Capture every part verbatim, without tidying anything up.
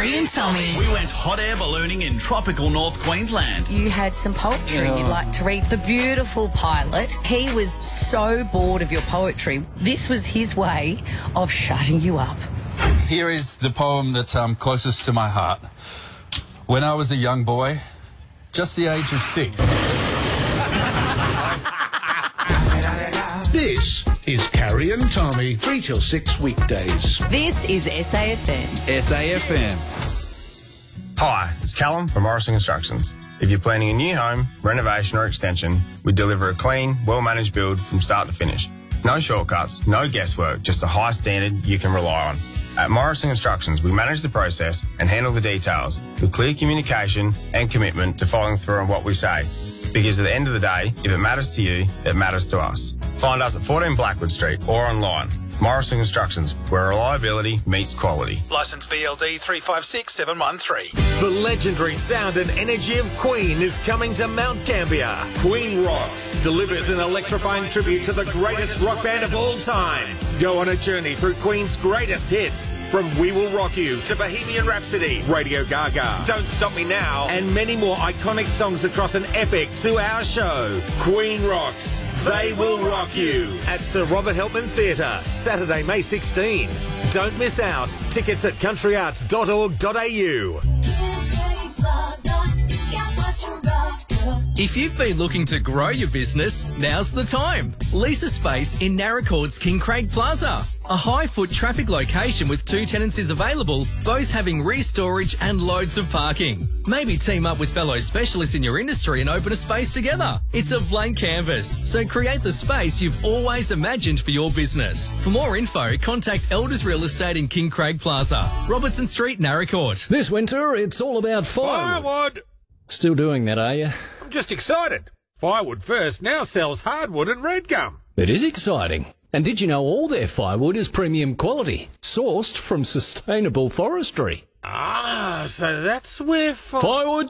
Carrie and Tommy. We went hot air ballooning in tropical North Queensland. You had some poetry Oh. you'd like to read. The beautiful pilot, he was so bored of your poetry. This was his way of shutting you up. Here is the poem that's um, closest to my heart. When I was a young boy, just the age of six. This is Carrie and Tommy, three till six weekdays. This is S A F M. S A F M. Hi, it's Callum from Morrison Constructions. If you're planning a new home, renovation or extension, we deliver a clean, well-managed build from start to finish. No shortcuts, no guesswork, just a high standard you can rely on. At Morrison Constructions, we manage the process and handle the details with clear communication and commitment to following through on what we say. Because at the end of the day, if it matters to you, it matters to us. Find us at fourteen Blackwood Street or online. Morrison Constructions, where reliability meets quality. Licence B L D three five six seven one three. The legendary sound and energy of Queen is coming to Mount Gambier. Queen Rocks delivers an electrifying tribute to the greatest rock band of all time. Go on a journey through Queen's greatest hits, from We Will Rock You to Bohemian Rhapsody, Radio Gaga, Don't Stop Me Now, and many more iconic songs across an epic two-hour show. Queen Rocks, They Will Rock You, at Sir Robert Helpman Theatre, Saturday, May sixteenth. Don't miss out. Tickets at country arts dot org dot a u. If you've been looking to grow your business, now's the time. Lease a space in Narracourt's King Craig Plaza. A high-foot traffic location with two tenancies available, both having rear storage and loads of parking. Maybe team up with fellow specialists in your industry and open a space together. It's a blank canvas, so create the space you've always imagined for your business. For more info, contact Elders Real Estate in King Craig Plaza, Robertson Street, Narracourt. This winter, it's all about firewood. Firewood! Still doing that, are you? I'm just excited. Firewood First now sells hardwood and red gum. It is exciting. And did you know all their firewood is premium quality, sourced from sustainable forestry? Ah, so that's where fi- Firewood?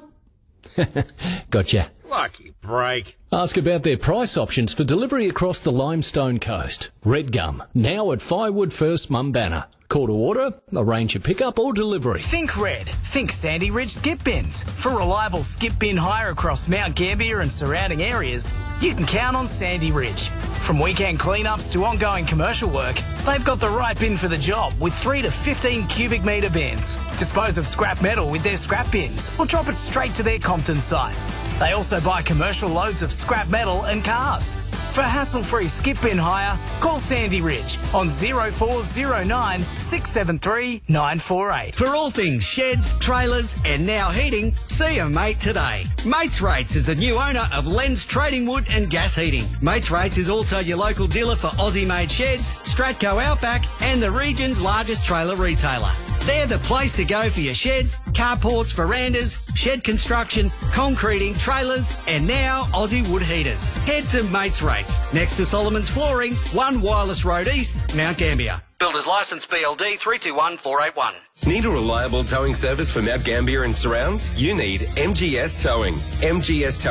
Gotcha. Lucky break. Ask about their price options for delivery across the Limestone Coast. Red gum, now at Firewood First Mumbana. Call to order, arrange a pickup or delivery. Think red. Think Sandy Ridge Skip Bins. For reliable skip bin hire across Mount Gambier and surrounding areas, you can count on Sandy Ridge. From weekend cleanups to ongoing commercial work, they've got the right bin for the job with three to fifteen cubic metre bins. Dispose of scrap metal with their scrap bins or drop it straight to their Compton site. They also buy commercial loads of scrap metal and cars. For hassle-free skip bin hire, call Sandy Ridge on zero four zero nine, six seven three, nine four eight. For all things sheds, trailers and now heating, see a mate today. Mates Rates is the new owner of Len's Trading Wood and Gas Heating. Mates Rates is also your local dealer for Aussie-made sheds, Stratco Outback and the region's largest trailer retailer. They're the place to go for your sheds, carports, verandas, shed construction, concreting, trailers, and now Aussie wood heaters. Head to Mates Rates, next to Solomon's Flooring, one Wireless Road East, Mount Gambier. Builder's licence B L D three two one four eight one. Need a reliable towing service for Mount Gambier and surrounds? You need M G S Towing. M G S Towing.